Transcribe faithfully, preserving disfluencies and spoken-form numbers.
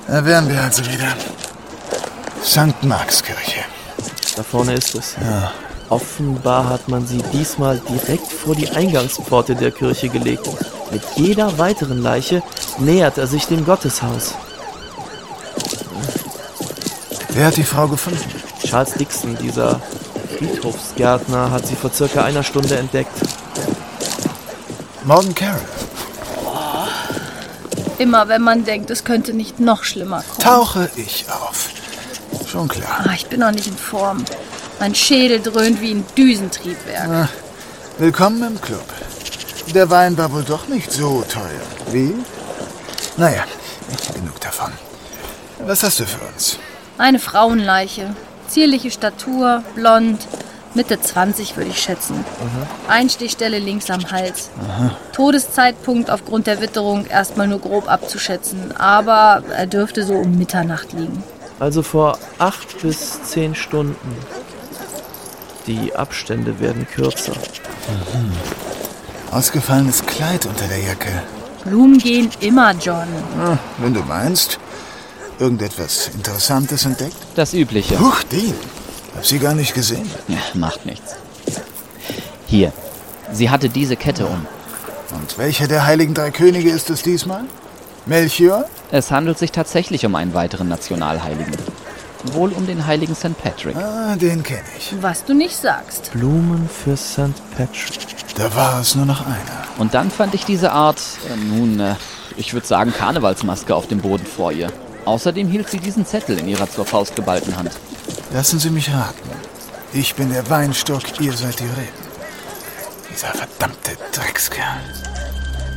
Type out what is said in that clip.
Da wären wir also wieder. Sankt Markskirche. Da vorne ist es. Ja. Offenbar hat man sie diesmal direkt vor die Eingangspforte der Kirche gelegt. Mit jeder weiteren Leiche nähert er sich dem Gotteshaus. Wer hat die Frau gefunden? Charles Dixon, dieser Friedhofsgärtner, hat sie vor circa einer Stunde entdeckt. Morgan Carroll. Immer wenn man denkt, es könnte nicht noch schlimmer kommen. Tauche ich auf. Schon klar. Ah, ich bin noch nicht in Form. Mein Schädel dröhnt wie ein Düsentriebwerk. Na, willkommen im Club. Der Wein war wohl doch nicht so teuer. Wie? Naja, genug davon. Was hast du für uns? Eine Frauenleiche. Zierliche Statur, blond. Mitte zwanzig würde ich schätzen. Mhm. Einstichstelle links am Hals. Aha. Todeszeitpunkt aufgrund der Witterung erstmal nur grob abzuschätzen. Aber er dürfte so um Mitternacht liegen. Also vor acht bis zehn Stunden. Die Abstände werden kürzer. Mhm. Ausgefallenes Kleid unter der Jacke. Blumen gehen immer, John. Ah, wenn du meinst. Irgendetwas Interessantes entdeckt? Das Übliche. Huch, Dean. Hab sie gar nicht gesehen. Ja, macht nichts. Hier, sie hatte diese Kette um. Und welcher der heiligen drei Könige ist es diesmal? Melchior? Es handelt sich tatsächlich um einen weiteren Nationalheiligen. Wohl um den heiligen Sankt Patrick. Ah, den kenne ich. Was du nicht sagst. Blumen für Sankt Patrick. Da war es nur noch einer. Und dann fand ich diese Art, äh, nun, äh, ich würde sagen Karnevalsmaske auf dem Boden vor ihr. Außerdem hielt sie diesen Zettel in ihrer zur Faust geballten Hand. Lassen Sie mich raten. Ich bin der Weinstock, ihr seid die Reben. Dieser verdammte Dreckskerl.